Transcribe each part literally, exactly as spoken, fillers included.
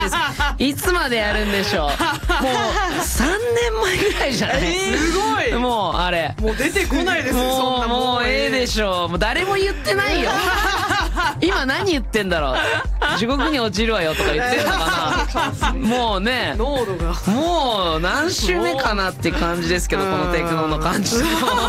いつまでやるんでしょう。もうさんねんまえぐらいじゃない？ すごい。 もうあれもう出てこないですよ。そんなもうもうええでしょう。もう誰も言ってないよ。今何言ってんだろう。地獄に落ちるわよとか言ってるのかな。もうね、 濃度がもう何週目かなって感じですけど、このテクノの感じ。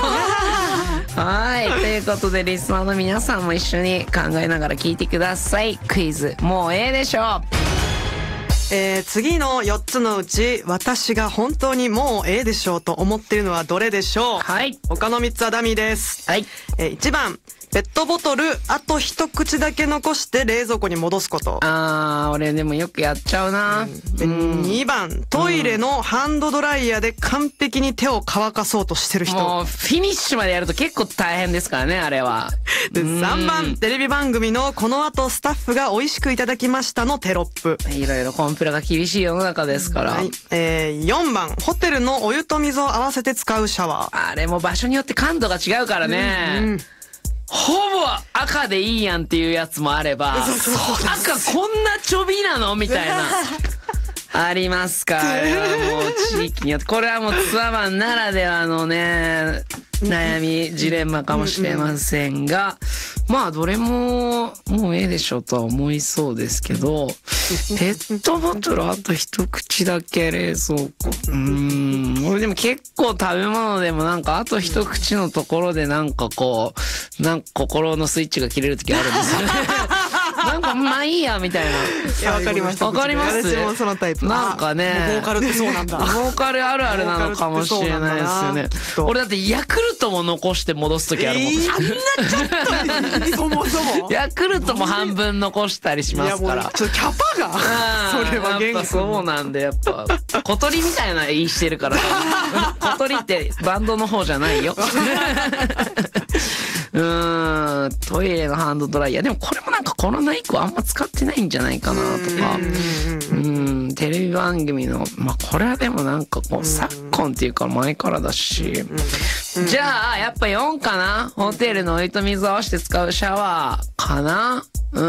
はい、ということでリスナーの皆さんも一緒に考えながら聞いてください。クイズもうええでしょう。 えー、次のよっつのうち私が本当にもうええでしょうと思っているのはどれでしょう。 はい、 他のみっつはダミーです。 はい、 えー、いちばんペットボトルあと一口だけ残して冷蔵庫に戻すこと。 あー、俺でもよくやっちゃうな。 で、にばんトイレのハンドドライヤーで完璧に手を乾かそうとしてる人。 もうフィニッシュまでやると結構大変ですからね、あれは。 で、さんばんテレビ番組のこの後スタッフが美味しくいただきましたのテロップ。 いろいろコンプラが厳しい世の中ですから。 はい、えー、よんばんホテルのお湯と水を合わせて使うシャワー。 あれも場所によって感度が違うからね。うんうん、ほぼ赤でいいやんっていうやつもあれば、赤こんなちょびなのみたいな。ありますか。あれはもう地域によって。これはもうツアーマンならではのね、悩み、ジレンマかもしれませんが、まあどれももうええでしょうとは思いそうですけど、ペットボトルあと一口だけ冷蔵庫。うーん、俺でも結構食べ物でもなんかあと一口のところでなんかこう、なんか心のスイッチが切れる時あるんですよね。なんかまあいいやみたいな。いや、わかりました。 わかります。 私もそのタイプ。 なんかね、 ボーカルってそうなんだ。 ボーカルあるあるなのかもしれないですよね。俺だってヤクルトも残して戻す時あるもん。 えー、あんなちょっとそもそもヤクルトも半分残したりしますから。 ちょっとキャパがそれはやっぱそうなんで、やっぱ小鳥みたいな言いしてるから小鳥ってバンドの方じゃないよ。うーん、トイレのハンドドライヤー。でもこれもなんかコロナ以降あんま使ってないんじゃないかなとか。うん、テレビ番組の、まあこれはでもなんかこう昨今っていうか前からだし。じゃあやっぱよんかな。ホテルのお湯と水を合わせて使うシャワーかな。うん。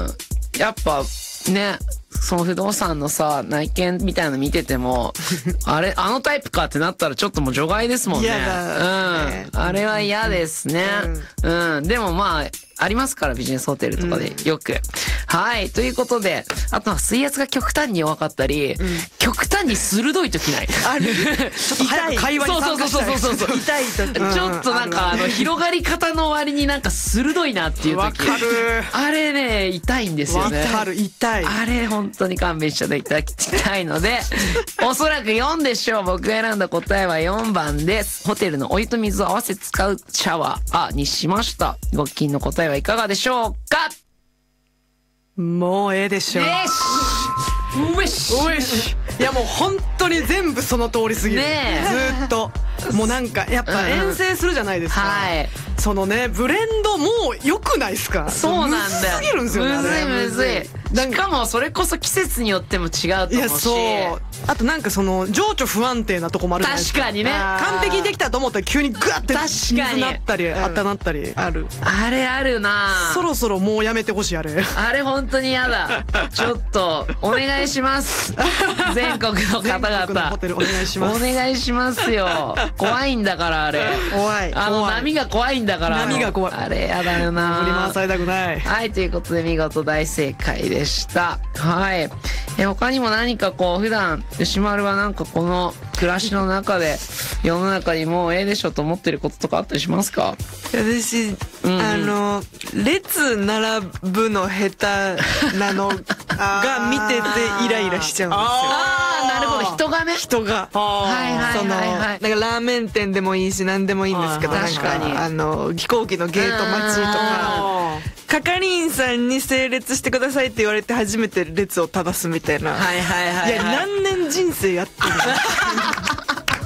やっぱね、その不動産のさ、内見みたいなの見てても、あれ、あのタイプかってなったらちょっともう除外ですもんね。 嫌だね。 うん。あれは嫌ですね。うん。うん、でもまあ、ありますからビジネスホテルとかでよく。うん、はい。ということで、あとは水圧が極端に弱かったり、うん、極端に鋭い時ない。 ある。ちょっと早く会話に参加したい。 そうそうそうそうそう。 痛い時。 ちょっとなんかあの、広がり方の割になんか鋭いなっていう時。 わかる。 あれね、痛いんですよね。 わかる、痛い。 あれ本当に勘弁していただきたいので、おそらくよんでしょう。僕が選んだ答えはよんばんです。ホテルのお湯と水を合わせて使うシャワーにしました。ごきんの答えはいかがでしょうか？ もうええでしょう。 よし！うえし！ うえし！いやもう本当に全部その通りすぎる。 ねえ。 ずっと。もうなんかやっぱ遠征するじゃないですか。 はい。 そのね、ブレンドもう良くないですか？ そうなんだよ。 むずすぎるんですよね。 むずいむずい。しかもそれこそ季節によっても違うと思うし。いや、そう。 あとなんかその情緒不安定なとこもあるじゃないですか。 確かにね。 完璧にできたと思ったら急にグワッて水なったりあったなったりある。 あれあるな。 そろそろもうやめてほしいあれ。 あれ本当に嫌だ。ちょっとお願いします。全国の方々。全国のホテルお願いします。 お願いしますよ。怖いんだからあれ。 怖い。 あの波が怖いんだから。 波が怖い。 あれやだよな。 振り回されたくない。 はい、ということで見事大正解でした。はい。え、他にも何かこう普段牛丸はなんかこの暮らしの中で世の中にもうええでしょと思ってることとかあったりしますか？ 私、うんうん、あの列並ぶの下手なのが見ててイライラしちゃうんですよ。 ああ、なるほど。人がね。 人が。 はいはいはいはい。 なんかラーメン店でもいいし何でもいいんですけど、 確かにあの飛行機のゲート待ちとか。係員さんに整列してくださいって言われて初めて列を正すみたいな。 はいはいはい、はい。 いや、何年人生やってるの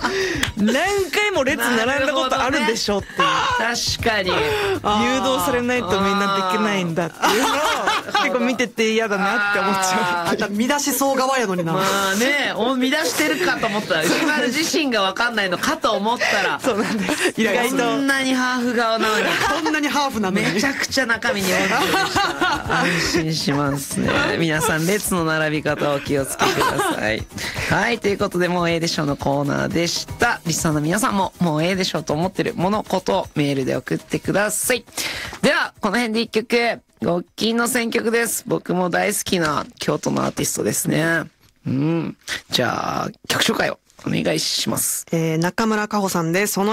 何回も列並んだことあるでしょっていう。 確かに。 誘導されないとみんなできないんだっていうのを結構見てて嫌だなって思っちゃう。 あんた見出しそう側やのにな。 まあね、お乱してるかと思ったら、石丸自身が分かんないのかと思ったら、 そうなんです。意外と。 こんなにハーフ顔なのに。 こんなにハーフなのに。 めちゃくちゃ中身に温存でした。安心しますね。皆さん、列の並び方をお気をつけください。はい、ということで、もうええでしょうのコーナーでした。リスナーの皆さんも、もうええでしょうと思ってるものことをメールで送ってください。では、この辺で一曲、ごっきんの選曲です。僕も大好きな京都のアーティストですね。うん。じゃあ、曲紹介をお願いします。 えー、中村佳穂さんで、その